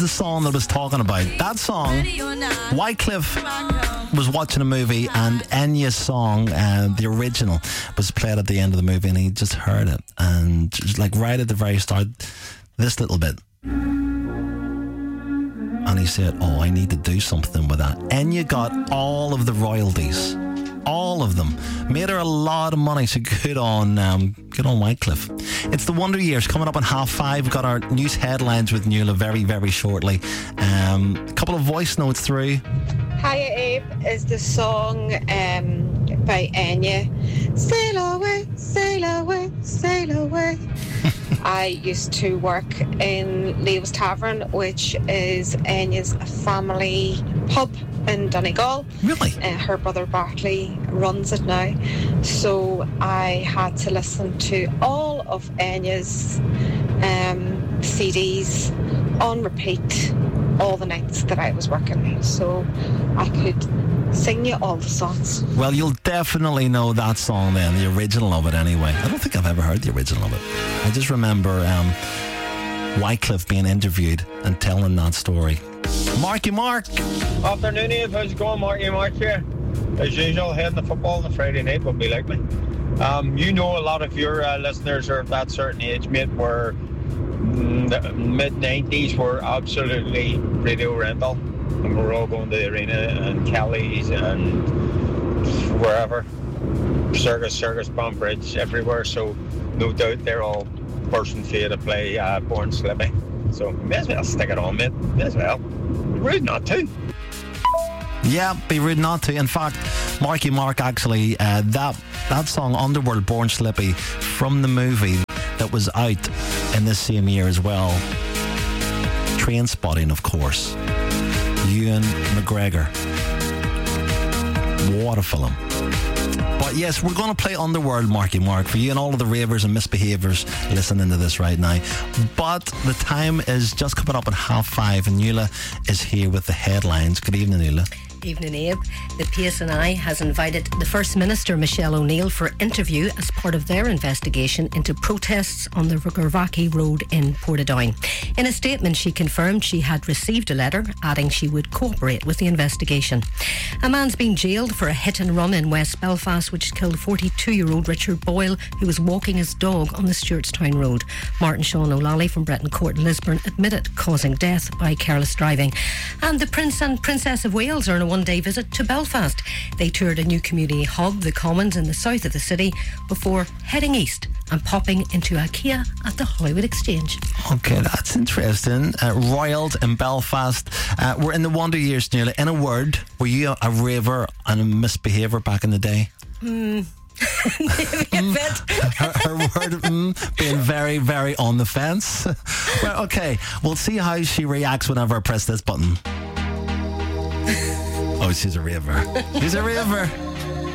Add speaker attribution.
Speaker 1: the song that I was talking about. That song, Wycliffe was watching a movie and Enya's song, the original, was played at the end of the movie and he just heard it. And just like right at the very start, this little bit. And he said, I need to do something with that. Enya got all of the royalties. All of them. Made her a lot of money, so good on Wycliffe. It's the Wonder Years coming up on 5:30. We've got our news headlines with Nuala very, very shortly. A couple of voice notes through.
Speaker 2: Hiya Abe is the song by Enya. Sail away, sail away, sail away. I used to work in Leo's Tavern, which is Enya's family pub in Donegal.
Speaker 1: Really?
Speaker 2: Her brother Bartley runs it now. So I had to listen to all of Enya's CDs on repeat all the nights that I was working. So I could sing you all the songs.
Speaker 1: Well, you'll definitely know that song then, the original of it anyway. I don't think I've ever heard the original of it. I just remember Wycliffe being interviewed and telling that story. Marky Mark.
Speaker 3: Afternoon, Eve. How's it going? Marky Mark here. As usual, heading the football on a Friday night would be like me. You know, a lot of your listeners are of that certain age, mate, where the mid-90s were absolutely radio rental. And we're all going to the arena and Kelly's and wherever. Circus, Banbridge, everywhere. So no doubt they're all bursting for you to play Born Slippy. So may as well stick it on, mate. May as well. Rude not to.
Speaker 1: Yeah, be rude not to. In fact, Marky Mark actually, that song Underworld, Born Slippy, from the movie that was out in this same year as well. Trainspotting, of course. Ewan McGregor. What a film. But yes, we're going to play Underworld, Marky Mark, for you and all of the ravers and misbehaviours listening to this right now. But the time is just coming up at 5:30 and Nuala is here with the headlines. Good evening, Nuala.
Speaker 4: Evening, Abe. The PSNI has invited the First Minister Michelle O'Neill for interview as part of their investigation into protests on the Ruggervaki Road in Portadown. In a statement, she confirmed she had received a letter, adding she would cooperate with the investigation. A man's been jailed for a hit and run in West Belfast, which killed 42-year-old Richard Boyle, who was walking his dog on the Stewartstown Road. Martin Sean O'Lally from Bretton Court in Lisburn admitted causing death by careless driving. And the Prince and Princess of Wales are on a one-day visit to Belfast. They toured a new community hub, the Commons, in the south of the city, before heading east and popping into IKEA at the Hollywood Exchange.
Speaker 1: Okay, that's interesting. Royals in Belfast. We're in the Wonder Years, Nuala. In a word, were you a raver and a misbehaviour back in the day?
Speaker 4: Maybe a bit.
Speaker 1: her word, being very, very on the fence. Well, okay, we'll see how she reacts whenever I press this button. Oh, she's a raver. She's a raver.